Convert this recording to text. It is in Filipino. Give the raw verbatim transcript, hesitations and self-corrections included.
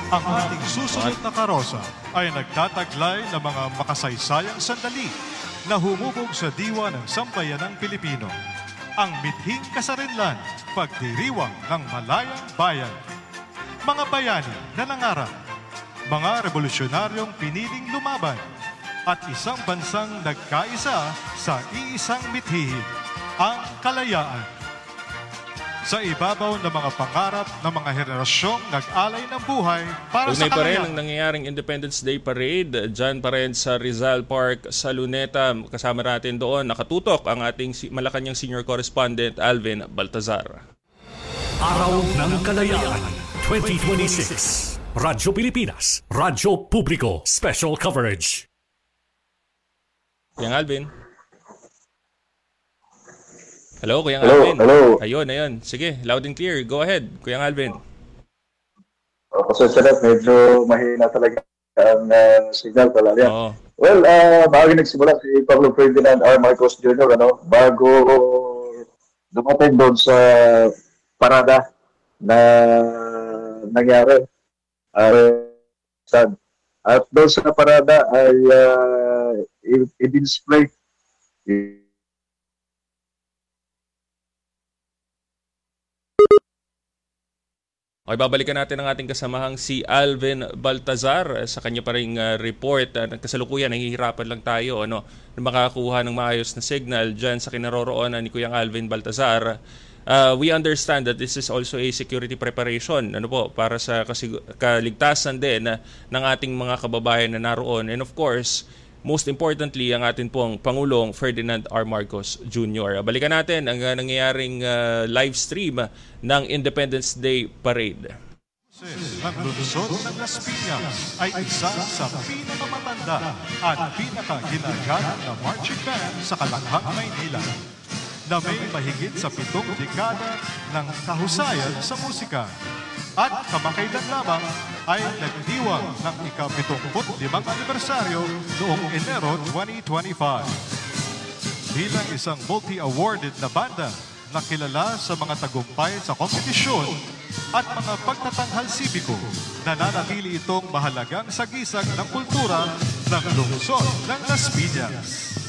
Ang ating susunod na karosa ay nagtataglay ng mga makasaysayang sandali na humubog sa diwa ng sambayanang Pilipino. Ang mithing kasarinlan, pagdiriwang ng malayang bayan. Mga bayani na nangarap, mga revolusyonaryong piniling lumaban, at isang bansang nagkaisa sa iisang mithihin, ang kalayaan. Sa ibabaw ng mga pangarap ng mga henerasyong nag-alay ng buhay para Tunay sa pa rin kalayaan. ang nangyayaring Independence Day Parade dyan pa rin sa Rizal Park sa Luneta. Kasama natin doon, nakatutok ang ating Malacanang senior correspondent Alvin Baltazar. Araw ng Kalayaan twenty twenty-six. Radyo Pilipinas, Radyo Publiko, Special Coverage. Kuyang Alvin. Hello, Kuyang Hello, Alvin. hello. Ayun, ayun. Sige, loud and clear. Go ahead, Kuyang Alvin. Uh, Pasensya na, medyo mahina talaga ang uh, signal pala yan. Oo. Well, uh, bago nagsimula si Pablo Ferdinand R. Marcos Junior, ano, bago dumating doon sa parada na nangyari. Uh, at doon sa parada ay uh, i-display Okay, babalikan natin ang ating kasamahang si Alvin Baltazar sa kanya pa ring uh, report. Uh, kasalukuyan, nahihirapan lang tayo ano, na makakuha ng maayos na signal dyan sa kinaroroonan ni Kuyang Alvin Baltazar. Uh, we understand that this is also a security preparation ano po, para sa kasig- kaligtasan din uh, ng ating mga kababayan na naroon. And of course, most importantly, ang atin pong Pangulong Ferdinand R. Marcos Junior Balikan natin ang uh, nangyayaring uh, live stream uh, ng Independence Day Parade. Ang lungsod ng Las Piñas ay isa sa pinakamatanda at pinakaginagamit na marching band sa Kalakhang, Maynila, na may mahigit sa pitong dekada ng kahusayan sa musika. At kamakailan lamang ay nagdiwang ng ika-pitungput limang anibersaryo noong Enero twenty twenty-five. Bilang isang multi-awarded na banda na kilala sa mga tagumpay sa kompetisyon at mga pagtatanghal sibiko, nananatili itong mahalagang sagisag ng kultura ng lungsod ng Las Piñas.